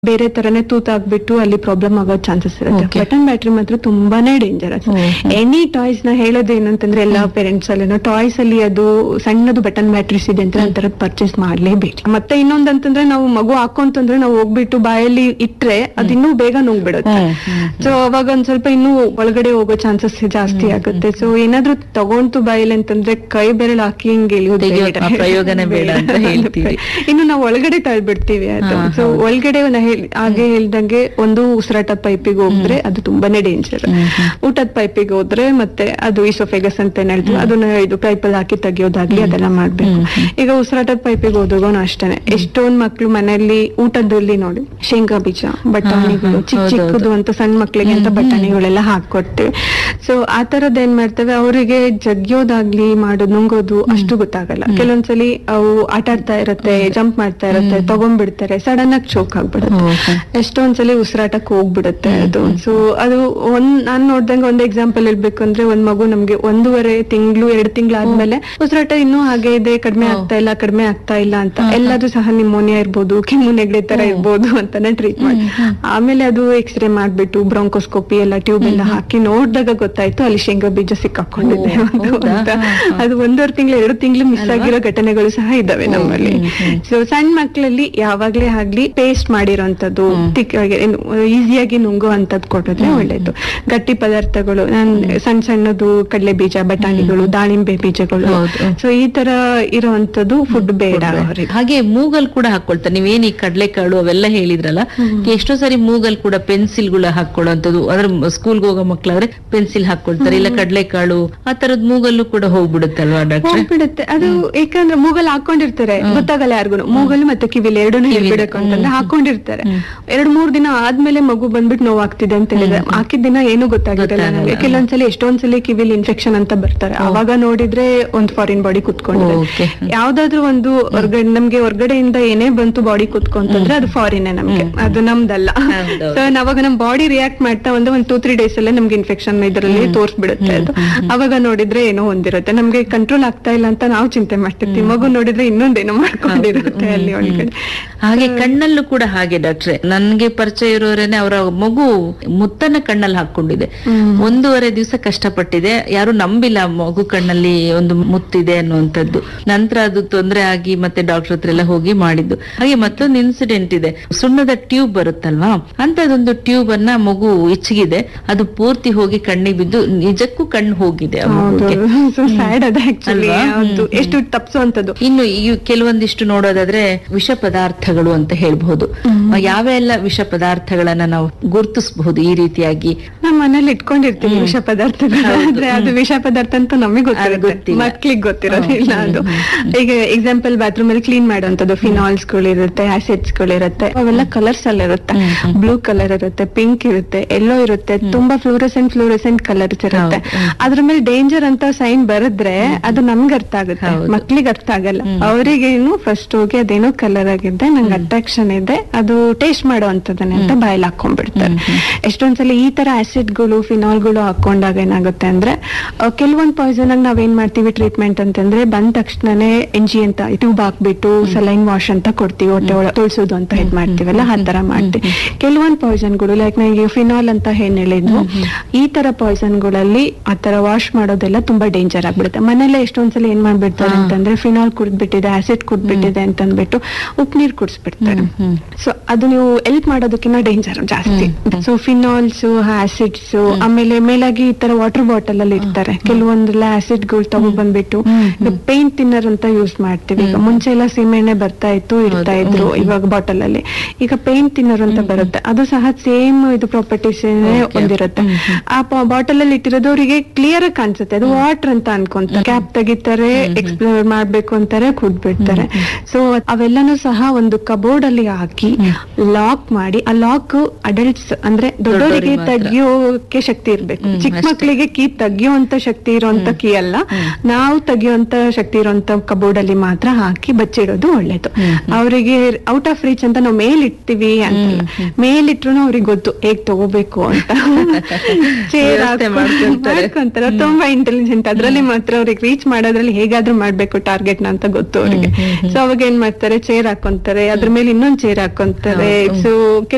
ಬೇರೆ ತರನೇ ತೂತಾಗ್ಬಿಟ್ಟು ಅಲ್ಲಿ ಪ್ರಾಬ್ಲಮ್ ಆಗೋ ಚಾನ್ಸಸ್ ಇರುತ್ತೆ. ಬಟನ್ ಬ್ಯಾಟ್ರಿ ಮಾತ್ರ ತುಂಬಾನೇ ಡೇಂಜರಸ್. ಎನಿ ಟಾಯ್ಸ್ ನ ಹೇಳೋದು ಏನಂತಂದ್ರೆ ಎಲ್ಲಾ ಪೇರೆಂಟ್ಸ್ ಅಲ್ಲಿ ಟಾಯ್ಸ್ ಅಲ್ಲಿ ಅದು ಸಣ್ಣದು ಬಟನ್ ಬ್ಯಾಟ್ರೀಸ್ ಇದೆ ಅಂತ ಅಂತರದ್ ಪರ್ಚೇಸ್ ಮಾಡ್ಲೇಬೇಕು. ಮತ್ತೆ ಇನ್ನೊಂದಂತಂದ್ರೆ ನಾವು ಮಗು ಹಾಕೊಂತಂದ್ರೆ ನಾವು ಹೋಗ್ಬಿಟ್ಟು ಬಾಯಲ್ಲಿ ಇಟ್ರೆ ಅದು ಇನ್ನೂ ಬೇಗ ನುಂಗ್ಬಿಡುತ್ತೆ. ಸೊ ಅವಾಗ ಒಂದ್ ಸ್ವಲ್ಪ ಇನ್ನೂ ಒಳಗಡೆ ಹೋಗೋ ಚಾನ್ಸಸ್ ಜಾಸ್ತಿ ಆಗುತ್ತೆ. ಸೊ ಏನಾದ್ರು ತಗೊಂತು ಬಾಯಲ್ಲಿ ಅಂತಂದ್ರೆ ಕೈ ಬೆರಳು ಹಾಕಿ ಹಿಂಗೆ ಪ್ರಯೋಗನೇ ಬೇಡ ಅಂತ ಹೇಳ್ತೀವಿ. ಇನ್ನು ನಾವು ಒಳಗಡೆ ತಳ್ಬಿಡ್ತೀವಿ ಅದು. ಸೊ ಒಳಗಡೆ ಹಾಗೆ ಹೇಳ್ದಂಗೆ ಒಂದು ಉಸಿರಾಟ ಪೈಪಿಗೆ ಹೋದ್ರೆ ಅದು ತುಂಬಾನೇ ಡೇಂಜರ್. ಊಟದ ಪೈಪಿಗೆ ಹೋದ್ರೆ ಮತ್ತೆ ಅದು ಇಸೋಫೆಗಸ್ ಅಂತ ಹೇಳ್ತೀವಿ, ಅದನ್ನ ಇದು ಪೈಪಲ್ಲಿ ಹಾಕಿ ತೆಗಿಯೋದಾಗ್ಲಿ ಅದೆಲ್ಲ ಮಾಡ್ಬೇಕು. ಈಗ ಉಸಿರಾಟದ ಪೈಪಿಗೆ ಹೋದಾಗೂ ಅಷ್ಟೇನೆ ಎಷ್ಟೊಂದ್ ಮಕ್ಳು ಮನೆಯಲ್ಲಿ ಊಟದಲ್ಲಿ ನೋಡಿ ಶೇಂಗಾ ಬೀಜ, ಬಟಾಣಿಗಳು ಚಿಕ್ಕ ಚಿಕ್ಕದು ಅಂತ ಸಣ್ಣ ಮಕ್ಳಿಗೆ ಅಂತ ಬಟಾಣಿಗಳೆಲ್ಲ ಹಾಕೊಡ್ತೀವಿ. ಸೊ ಆ ತರದ್ ಏನ್ ಮಾಡ್ತೇವೆ, ಅವರಿಗೆ ಜಗ್ಯೋದಾಗ್ಲಿ ಮಾಡೋದು ನುಂಗೋದು ಅಷ್ಟು ಗೊತ್ತಾಗಲ್ಲ. ಕೆಲವೊಂದ್ಸಲಿ ಅವು ಆಟ ಆಡ್ತಾ ಇರತ್ತೆ, ಜಂಪ್ ಮಾಡ್ತಾ ಇರತ್ತೆ, ತಗೊಂಡ್ಬಿಡ್ತಾರೆ, ಸಡನ್ ಆಗಿ ಚೋಕ್ ಆಗ್ಬಿಡುತ್ತೆ, ಎಷ್ಟೊಂದ್ಸಲಿ ಉಸಿರಾಟಕ್ಕೆ ಹೋಗ್ಬಿಡುತ್ತೆ ಅದು. ಸೊ ಅದು ನಾನ್ ನೋಡ್ದಂಗೆ ಒಂದ್ ಎಕ್ಸಾಂಪಲ್ ಹೇಳ್ಬೇಕು ಅಂದ್ರೆ, ಒಂದ್ ಮಗು ನಮ್ಗೆ 1.5 ತಿಂಗಳು 2 ತಿಂಗಳು ಆದ್ಮೇಲೆ ಉಸಿರಾಟ ಇನ್ನೂ ಹಾಗೆ ಇದೆ, ಕಡಿಮೆ ಆಗ್ತಾ ಇಲ್ಲ ಅಂತ. ಎಲ್ಲಾದ್ರೂ ಸಹ ನಿಮೋನಿಯಾ ಇರ್ಬೋದು, ಕೆಮ್ಮು ನೆಗಡಿ ತರ ಇರ್ಬೋದು ಅಂತಾನೆ ಟ್ರೀಟ್ ಮಾಡಿ ಆಮೇಲೆ ಅದು ಎಕ್ಸ್ರೇ ಮಾಡ್ಬಿಟ್ಟು ಬ್ರಾಂಕೋಸ್ಕೋಪಿ ಎಲ್ಲ ಟ್ಯೂಬ್ ಎಲ್ಲ ಹಾಕಿ ನೋಡ್ದಾಗ ಗೊತ್ತಾಯ್ತು ಅಲ್ಲಿ ಶೇಂಗಾ ಬೀಜ ಸಿಕ್ಕಾಕೊಂಡಿದೆ ಅಂತ. ಅದು 1.5 ತಿಂಗಳು 2 ತಿಂಗಳು ಮಿಸ್ ಆಗಿರೋ ಘಟನೆಗಳು ಸಹ ಇದಾವೆ ನಮ್ಮಲ್ಲಿ. ಸೊ ಸಣ್ಣ ಮಕ್ಕಳಲ್ಲಿ ಯಾವಾಗ್ಲೇ ಆಗ್ಲಿ ಪೇಸ್ಟ್ ಮಾಡಿರೋಂಥದ್ದು ಈಸಿಯಾಗಿ ನುಂಗೋ ಅಂತದ್ ಕೊಟ್ಟಿದ್ರೆ ಒಳ್ಳೇದು. ಗಟ್ಟಿ ಪದಾರ್ಥಗಳು ಸಣ್ಣದು ಕಡಲೆ ಬೀಜ, ಬಟಾಣಿಗಳು, ದಾಳಿಂಬೆ ಬೀಜಗಳು, ಸೊ ಈ ತರ ಇರೋಂಥದ್ದು ಫುಡ್ ಬೇಡ. ಹಾಗೆ ಮೂಗಲ್ ಕೂಡ ಹಾಕೊಳ್ತಾರೆ. ನೀವೇನ್ ಈ ಕಡಲೆಕಾಳು ಅವೆಲ್ಲ ಹೇಳಿದ್ರಲ್ಲ, ಎಷ್ಟೋ ಸರಿ ಮೂಗಲ್ ಕೂಡ ಪೆನ್ಸಿಲ್ಗಳು ಹಾಕೊಳ್ಳುವಂಥದ್ದು. ಅದ್ರ ಸ್ಕೂಲ್ಗೆ ಹೋಗೋ ಮಕ್ಳಾದ್ರೆ ಪೆನ್ಸಿಲ್ ಹಾಕೊಳ್ತಾರೆ, ಇಲ್ಲ ಕಡಲೆಕಾಳು ಆ ತರದ್ ಮೂಗಲ್ಲೂ ಕೂಡ ಹೋಗ್ಬಿಡುತ್ತಲ್ವಾ ಡಾಕ್ಟರ್? ಹೋಗ್ಬಿಡುತ್ತೆ ಅದು. ಯಾಕಂದ್ರೆ ಮೂಗಲ್ ಹಾಕೊಂಡಿರ್ತಾರೆ, ಗೊತ್ತಾಗಲ್ಲ ಯಾರಿಗೂ. ಮೂಗಲ್ ಮತ್ತೆ ಕಿವಿಲಿ ಎರಡನ್ನೂ ಹೇಳ್ಬಿಡಬೇಕು ಅಂತಂದ್ರೆ ಹಾಕೊಂಡಿರ್ತಾರೆ. 2-3 ದಿನ ಆದ್ಮೇಲೆ ಮಗು ಬಂದ್ಬಿಟ್ಟು ನೋವಾಗ್ತಿದೆ ಅಂತ ಹೇಳಿದ್ರೆ ಹಾಕಿದ ದಿನ ಏನು ಗೊತ್ತಾಗಿರಲ್ಲ ನಮ್ಗೆ. ಕೆಲವೊಂದ್ಸಲಿ ಎಷ್ಟೊಂದ್ಸಲಿ ಕಿವಿಲಿ ಇನ್ಫೆಕ್ಷನ್ ಅಂತ ಬರ್ತಾರೆ, ಅವಾಗ ನೋಡಿದ್ರೆ ಒಂದು ಫಾರಿನ್ ಬಾಡಿ ಕುತ್ಕೊಂಡಿದೆ. ಯಾವ್ದಾದ್ರು ಒಂದು ನಮ್ಗೆ ಹೊರ್ಗಡೆಯಿಂದ ಏನೇ ಬಂತು ಬಾಡಿ ಕುತ್ಕೊಂತಂದ್ರೆ ಅದು ಫಾರಿನ್ ನಮ್ಗೆ, ಅದು ನಮ್ದಲ್ಲ. ಸೊ ಅವಾಗ ನಮ್ ಬಾಡಿ ರಿಯಾಕ್ಟ್ ಮಾಡ್ತಾ ಒಂದು 2-3 ಡೇಸ್ ಅಲ್ಲೇ ನಮ್ಗೆ ಇನ್ಫೆಕ್ಷನ್ ಇದರಲ್ಲಿ ತೋರ್ಸ್ಬಿಡುತ್ತೆ ಅದು. ಅವಾಗ ನೋಡಿದ್ರೆ ಏನೋ ಒಂದಿರುತ್ತೆ, ನಮ್ಗೆ ಕಂಟ್ರೋಲ್ ಆಗ್ತಾ ಇಲ್ಲ ಅಂತ ನಾವು ಚಿಂತೆ ಮಾಡ್ತಿರ್ತೀವಿ. ಮಗು ನೋಡಿದ್ರೆ ಇನ್ನೊಂದೇನೋ ಮಾಡ್ಕೊಂಡಿರುತ್ತೆ ಅಲ್ಲಿ ಒಳಗಡೆ. ಹಾಗೆ ಕಣ್ಣಲ್ಲೂ ಕೂಡ ಹಾಗೆ ಡಾಕ್ಟ್ರೆ, ನನ್ಗೆ ಪರಿಚಯ ಇರೋರೇನೆ ಅವರ ಮಗು ಮುತ್ತನ್ನ ಕಣ್ಣಲ್ಲಿ ಹಾಕೊಂಡಿದೆ. 1.5 ದಿವಸ ಕಷ್ಟಪಟ್ಟಿದೆ, ಯಾರು ನಂಬಿಲ್ಲ ಮಗು ಕಣ್ಣಲ್ಲಿ ಒಂದು ಮುತ್ತಿದೆ ಅನ್ನುವಂಥದ್ದು. ನಂತರ ಅದು ತೊಂದರೆ ಆಗಿ ಮತ್ತೆ ಡಾಕ್ಟರ್ ಹತ್ರ ಎಲ್ಲ ಹೋಗಿ ಮಾಡಿದ್ದು. ಹಾಗೆ ಮತ್ತೊಂದು ಇನ್ಸಿಡೆಂಟ್ ಇದೆ, ಸುಣ್ಣದ ಟ್ಯೂಬ್ ಬರುತ್ತಲ್ವಾ, ಅಂತದೊಂದು ಟ್ಯೂಬ್ ಅನ್ನ ಮಗು ಇಚ್ಚಗಿದೆ, ಅದು ಪೂರ್ತಿ ಹೋಗಿ ಕಣ್ಣಿಗೆ ಬಿದ್ದು ನಿಜಕ್ಕೂ ಕಣ್ಣು ಹೋಗಿದೆ. ಎಷ್ಟು ತಪ್ಪಿಸುವಂತದ್ದು. ಇನ್ನು ಕೆಲವೊಂದಿಷ್ಟು ನೋಡೋದಾದ್ರೆ ವಿಷ ಪದಾರ್ಥಗಳು ಅಂತ ಹೇಳ್ಬಹುದು. ಯಾವೆಲ್ಲ ವಿಷ ಪದಾರ್ಥಗಳನ್ನ ನಾವು ಗುರುತಿಸಬಹುದು ಈ ರೀತಿಯಾಗಿ? ನಮ್ಮ ಮನೇಲಿ ಇಟ್ಕೊಂಡಿರ್ತೀವಿ ವಿಷ ಪದಾರ್ಥಗಳು, ಆದ್ರೆ ಅದು ವಿಷ ಪದಾರ್ಥ ಅಂತ ನಮಗೆ ಗೊತ್ತಿರುತ್ತೆ, ಮಕ್ಳಿಗೆ ಗೊತ್ತಿರೋದಿಲ್ಲ ಅದು. ಈಗ ಎಕ್ಸಾಂಪಲ್ ಬಾತ್ರೂಮ್ ಅಲ್ಲಿ ಕ್ಲೀನ್ ಮಾಡುವಂತದ್ದು ಫಿನಾಲ್ಸ್ ಗಳು ಇರುತ್ತೆ, ಆಸಿಡ್ಸ್ ಗಳು ಇರುತ್ತೆ, ಅವೆಲ್ಲ ಕಲರ್ಸ್ ಅಲ್ಲಿ ಇರುತ್ತೆ. ಬ್ಲೂ ಕಲರ್ ಇರುತ್ತೆ, ಪಿಂಕ್ ಇರುತ್ತೆ, ಎಲ್ಲೋ ಇರುತ್ತೆ, ತುಂಬಾ ಫ್ಲೋರೆಸೆಂಟ್ ಕಲರ್ಸ್ ಇರುತ್ತೆ. ಅದ್ರ ಮೇಲೆ ಡೇಂಜರ್ ಅಂತ ಸೈನ್ ಬರೆದ್ರೆ ಅದು ನಮ್ಗೆ ಅರ್ಥ ಆಗುತ್ತೆ, ಮಕ್ಳಿಗೆ ಅರ್ಥ ಆಗಲ್ಲ. ಅವರಿಗೇನು ಫಸ್ಟ್ ಹೋಗಿ ಅದೇನೋ ಕಲರ್ ಆಗಿದೆ, ನಂಗೆ ಅಟ್ರಾಕ್ಷನ್ ಇದೆ, ಅದು ಟೇಸ್ಟ್ ಮಾಡುವಂತದನ್ನೇ ಅಂತ ಬಾಯಲ್ಲಿ ಹಾಕೊಂಡ್ಬಿಡ್ತಾರೆ. ಎಷ್ಟೊಂದ್ಸಲ ಈ ತರ ಆಸಿಡ್ಗಳು ಫಿನಾಲ್ಗಳು ಹಾಕೊಂಡಾಗ ಏನಾಗುತ್ತೆ ಅಂದ್ರೆ, ಕೆಲವೊಂದ್ ಪಾಯ್ಸನ್ ಆಗಿ ನಾವೇನ್ ಮಾಡ್ತೀವಿ ಟ್ರೀಟ್ಮೆಂಟ್ ಅಂತಂದ್ರೆ, ಬಂದ ತಕ್ಷಣನೇ NG ಅಂತ ಟ್ಯೂಬ್ ಹಾಕ್ಬಿಟ್ಟು ಸಲೈನ್ ವಾಶ್ ಅಂತ ಕೊಡ್ತೀವಿ, ಹೊಟ್ಟೆ ಒಳಗೆ ತೊಳ್ಸೋದು ಅಂತ ಇದ್ ಮಾಡ್ತೀವಲ್ಲ, ಆ ತರ ಮಾಡ್ತೀವಿ. ಕೆಲವೊಂದ್ ಪಾಯ್ಸನ್ಗಳು ಲೈಕ್ ನನಗೆ ಫಿನಾಲ್ ಅಂತ ಏನ್ ಹೇಳಿದ್ವು, ಈ ತರ ಪಾಯ್ಸನ್ಗಳಲ್ಲಿ ಆ ತರ ವಾಶ್ ಮಾಡೋದೆಲ್ಲ ತುಂಬಾ ಡೇಂಜರ್ ಆಗ್ಬಿಡುತ್ತೆ. ಮನೆಯಲ್ಲೇ ಎಷ್ಟೊಂದ್ಸಲ ಏನ್ ಮಾಡ್ಬಿಡ್ತಾರೆ ಅಂತಂದ್ರೆ, ಫಿನಾಲ್ ಕುಡ್ದ್ಬಿಟ್ಟಿದೆ, ಆಸಿಡ್ ಕುಡ್ದ್ಬಿಟ್ಟಿದೆ ಅಂತ ಅಂದ್ಬಿಟ್ಟು ಉಪ್ಪು ನೀರು ಕುಡಿಸ್ಬಿಡ್ತಾರೆ. ಸೊ ಅದು ನೀವು ಎಲ್ಪ್ ಮಾಡೋದಕ್ಕಿಂತ ಡೇಂಜರ್ ಜಾಸ್ತಿ. ಸೊ ಫಿನಾಲ್ಸ್, ಆಸಿಡ್ಸ್, ಆಮೇಲೆ ಮೇಲಾಗಿ ಈ ತರ ವಾಟರ್ ಬಾಟಲ್ ಅಲ್ಲಿ ಇರ್ತಾರೆ ಕೆಲವೊಂದೆಲ್ಲ ಆಸಿಡ್ ಗಳು ತಗೊಂಡ್ ಬಂದ್ಬಿಟ್ಟು ಪೇಂಟ್ ತಿನ್ನರ್ ಅಂತ ಯೂಸ್ ಮಾಡ್ತೀವಿ. ಈಗ ಮುಂಚೆ ಎಲ್ಲ ಸೀಮೆಣ್ಣೆ ಬರ್ತಾ ಇರ್ತಾ ಇದ್ರು, ಇವಾಗ ಬಾಟಲ್ ಅಲ್ಲಿ ಈಗ ಪೇಂಟ್ ತಿನ್ನರ್ ಅಂತ ಬರುತ್ತೆ, ಅದು ಸಹ ಸೇಮ್ ಇದು ಪ್ರಾಪರ್ಟೀಸ್ ಹೊಂದಿರುತ್ತೆ. ಆ ಬಾಟಲ್ ಅಲ್ಲಿ ಇಟ್ಟಿರೋದು ಅವರಿಗೆ ಕ್ಲಿಯರ್ ಆಗಿ ಕಾಣಿಸುತ್ತೆ, ಅದು ವಾಟರ್ ಅಂತ ಅನ್ಕೊಂತಾರೆ, ಕ್ಯಾಪ್ ತೆಗಿತಾರೆ, ಎಕ್ಸ್ಪ್ಲೋರ್ ಮಾಡ್ಬೇಕು ಅಂತಾರೆ, ಕುಡ್ಬಿಡ್ತಾರೆ. ಸೊ ಅವೆಲ್ಲನೂ ಸಹ ಒಂದು ಕಬೋರ್ಡ್ ಅಲ್ಲಿ ಹಾಕಿ ಲಾಕ್ ಮಾಡಿ, ಆ ಲಾಕ್ ಅಡಲ್ಟ್ಸ್ ಅಂದ್ರೆ ದೊಡ್ಡವರಿಗೆ ತೆಗಿಯೋಕೆ ಶಕ್ತಿ ಇರ್ಬೇಕು, ಚಿಕ್ಕ ಮಕ್ಕಳಿಗೆ ಕೀ ತೆಗಿಯುವಂತ ಶಕ್ತಿ ಇರುವಂತ ಕೀ ಅಲ್ಲ, ನಾವು ತೆಗಿಯುವಂತ ಶಕ್ತಿ ಇರುವಂತ ಕಬೋರ್ಡ್ ಅಲ್ಲಿ ಮಾತ್ರ ಹಾಕಿ ಬಚ್ಚಿಡೋದು ಒಳ್ಳೇದು. ಅವರಿಗೆ ಔಟ್ ಆಫ್ ರೀಚ್ ಅಂತ ನಾವು ಮೇಲಿಡ್ತೀವಿ ಅಂತಲ್ಲ, ಮೇಲಿಟ್ರು ಅವ್ರಿಗೆ ಗೊತ್ತು ಹೇಗ್ ತಗೋಬೇಕು ಅಂತ. ಚೇರ್ ಮಾಡ್ಕೊಂತಾರೆ, ತುಂಬಾ ಇಂಟೆಲಿಜೆಂಟ್. ಅದ್ರಲ್ಲಿ ಮಾತ್ರ ಅವ್ರಿಗೆ ರೀಚ್ ಮಾಡೋದ್ರಲ್ಲಿ ಹೇಗಾದ್ರೂ ಮಾಡ್ಬೇಕು ಟಾರ್ಗೆಟ್ ನ ಅಂತ ಗೊತ್ತು ಅವ್ರಿಗೆ. ಸೊ ಅವಾಗ ಏನ್ ಮಾಡ್ತಾರೆ, ಚೇರ್ ಹಾಕೊಂತಾರೆ, ಅದ್ರ ಮೇಲೆ ಇನ್ನೊಂದ್ ಚೇರ್ ಹಾಕೊಂತಾರೆ. ಸೊ